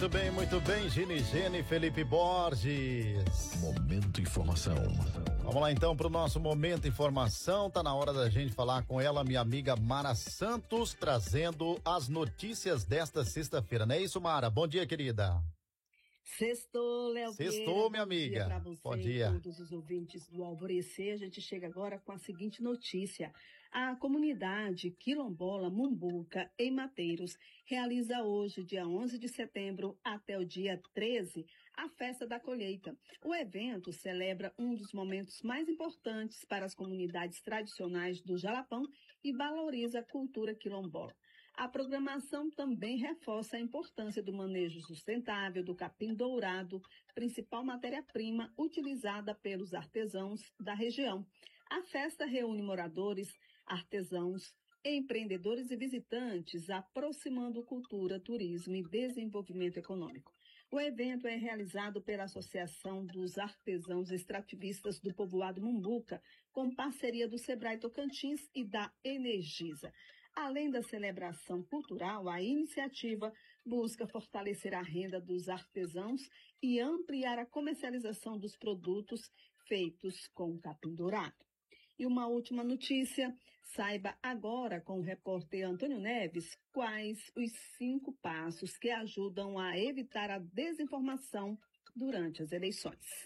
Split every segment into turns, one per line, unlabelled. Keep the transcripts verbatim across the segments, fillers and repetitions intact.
Muito bem, muito bem, Gine Gene, Felipe Borges.
Momento Informação.
Vamos lá então para o nosso Momento Informação. Tá na hora da gente falar com ela, minha amiga Mara Santos, trazendo as notícias desta sexta-feira. Não é isso, Mara? Bom dia, querida.
Sextou, Léo Vieira.
Sextou, minha amiga.
Bom dia para você
Bom dia.
e todos os ouvintes do Alvorecer. A gente chega agora com a seguinte notícia. A comunidade quilombola Mumbuca, em Mateiros, realiza hoje, dia onze de setembro, até o dia treze, a Festa da Colheita. O evento celebra um dos momentos mais importantes para as comunidades tradicionais do Jalapão e valoriza a cultura quilombola. A programação também reforça a importância do manejo sustentável do capim dourado, principal matéria-prima utilizada pelos artesãos da região. A festa reúne moradores, artesãos, empreendedores e visitantes, aproximando cultura, turismo e desenvolvimento econômico. O evento é realizado pela Associação dos Artesãos Extrativistas do Povoado Mumbuca, com parceria do Sebrae Tocantins e da Energisa. Além da celebração cultural, a iniciativa busca fortalecer a renda dos artesãos e ampliar a comercialização dos produtos feitos com capim dourado. E uma última notícia, saiba agora com o repórter Antônio Neves quais os cinco passos que ajudam a evitar a desinformação durante as eleições.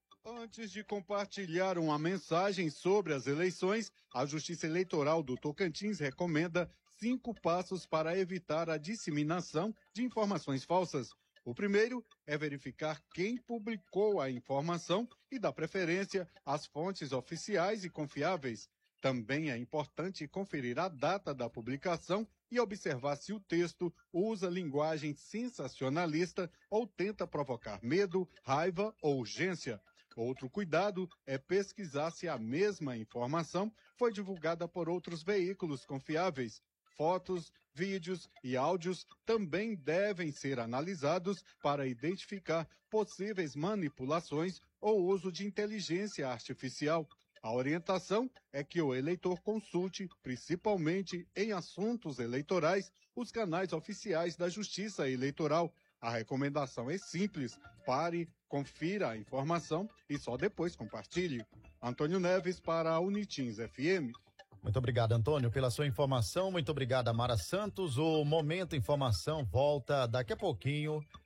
Antes de compartilhar uma mensagem sobre as eleições, a Justiça Eleitoral do Tocantins recomenda cinco passos para evitar a disseminação de informações falsas. O primeiro é verificar quem publicou a informação e dar preferência às fontes oficiais e confiáveis. Também é importante conferir a data da publicação e observar se o texto usa linguagem sensacionalista ou tenta provocar medo, raiva ou urgência. Outro cuidado é pesquisar se a mesma informação foi divulgada por outros veículos confiáveis. Fotos, vídeos e áudios também devem ser analisados para identificar possíveis manipulações ou uso de inteligência artificial. A orientação é que o eleitor consulte, principalmente em assuntos eleitorais, os canais oficiais da Justiça Eleitoral. A recomendação é simples: pare, confira a informação e só depois compartilhe. Antônio Neves para a Unitins F M.
Muito obrigado, Antônio, pela sua informação. Muito obrigado, Mara Santos. O Momento Informação volta daqui a pouquinho